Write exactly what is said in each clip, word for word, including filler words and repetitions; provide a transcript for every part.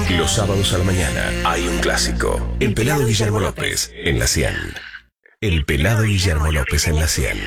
Los sábados a la mañana hay un clásico. El pelado Guillermo López en la cien. El pelado Guillermo López en la cien.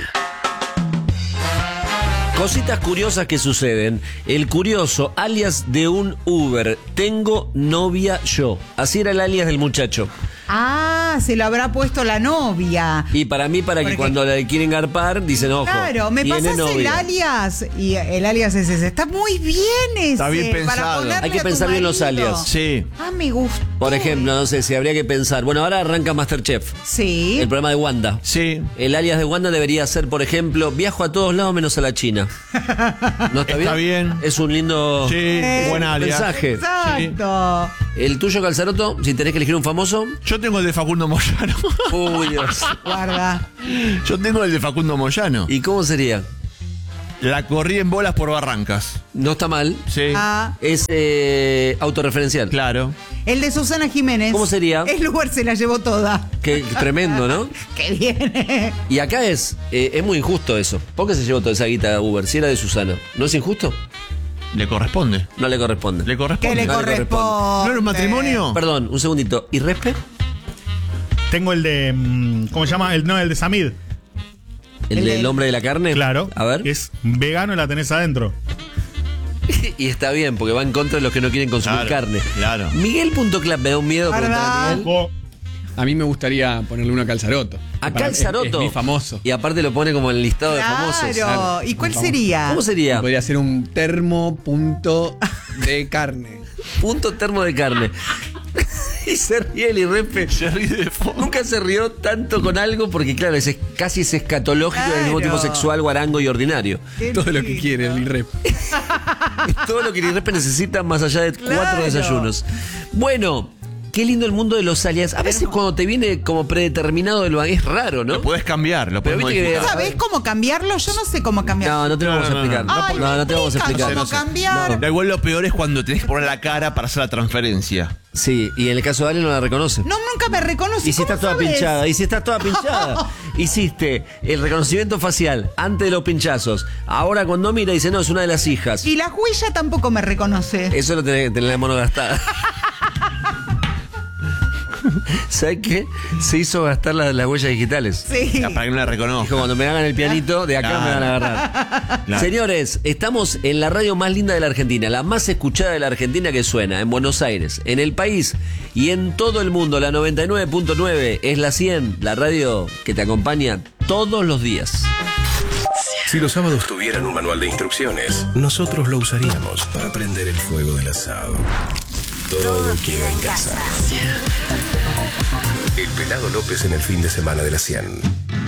Cositas curiosas que suceden. El curioso, alias de un Uber. Tengo novia yo. Así era el alias del muchacho. Ah, se lo habrá puesto la novia. Y para mí, para Porque... que cuando le quieren garpar, dicen, ojo, claro, me tiene pasas novia. el alias. Y el alias es ese. Está muy bien ese. Está bien pensado. Para Hay que pensar bien los alias. Sí. Ah, me gusta. Por ejemplo, no sé si habría que pensar. Bueno, ahora arranca MasterChef. Sí. El programa de Wanda. Sí. El alias de Wanda debería ser, por ejemplo, viajo a todos lados menos a la China. ¿No está, Está bien? bien. Es un lindo Sí, Eh, buen alias. mensaje. Exacto. El tuyo, Calzaroto, si tenés que elegir un famoso. Yo tengo el de Facundo Moyano. Uy, Dios. Guarda. Yo tengo el de Facundo Moyano. ¿Y cómo sería? La corrí en bolas por Barrancas. No está mal. Sí. Ah, Es eh, autorreferencial. Claro. el de Susana Jiménez. ¿Cómo sería? El Uber se la llevó toda. Qué tremendo, ¿no? Qué bien. Y acá es, eh, es muy injusto eso. ¿Por qué se llevó toda esa guita a Uber? Si era de Susana. ¿No es injusto? Le corresponde. No le corresponde. Le corresponde. ¿Qué le no le corresponde? ¿No era un matrimonio? Perdón, un segundito. ¿Y Respe? Tengo el de. mm, ¿Cómo se llama? El, no, el de Samid. ¿El, El del del- hombre de la carne? Claro. A ver. Es vegano y la tenés adentro. Y está bien, porque va en contra de los que no quieren consumir Claro, carne. claro. Miguel.clap, me da un miedo ¿Verdad? preguntar a Miguel. O A mí me gustaría ponerle uno a Calzaroto. A Para- Calzaroto. Es, es mi famoso. Y aparte lo pone como en el listado de famosos. Claro. ¿Y cuál sería? ¿Cómo sería? Podría ser un termo punto de carne. Punto termo de carne. Y se ríe el Irrepe. Se ríe de fondo. Nunca se rió tanto con algo porque, claro, es, casi es escatológico y al mismo Claro. tiempo sexual, guarango y ordinario. Qué Todo lo que lindo. quiere el rep. Es todo lo que el Irrepe necesita más allá de Claro. cuatro desayunos. Bueno, qué lindo el mundo de los alias. A veces cuando te viene como predeterminado el es raro, ¿no? Lo puedes cambiar, lo Pero puedes viste que- modificar. ¿Sabés cómo cambiarlo? Yo no sé cómo cambiarlo. No, no te lo No, vamos a no, no, explicar. no. Ay, No, no te vamos a me explicar. explican cómo cambiar. Da igual, lo peor es cuando tenés que poner la cara para hacer la transferencia. Sí, y en el caso de Ale no la reconoce. No, nunca me reconoce. Y si ¿Cómo estás toda sabes? pinchada, y si estás toda pinchada, hiciste el reconocimiento facial antes de los pinchazos. Ahora cuando mira dice, no, es una de las hijas. Y la huella tampoco me reconoce. Eso lo tenés que tener la mano gastada. ¿Sabes qué? Se hizo gastar las, las huellas digitales. Sí. Ya, para que no la Dijo, reconozca. cuando me hagan el pianito, de acá Claro. me van a agarrar. Claro. Señores, estamos en la radio más linda de la Argentina, la más escuchada de la Argentina que suena, en Buenos Aires, en el país y en todo el mundo. La noventa y nueve punto nueve es la cien, la radio que te acompaña todos los días. Si los sábados tuvieran un manual de instrucciones, nosotros lo usaríamos para prender el fuego del asado. Todo queda en casa. El pelado López en el fin de semana de la cien.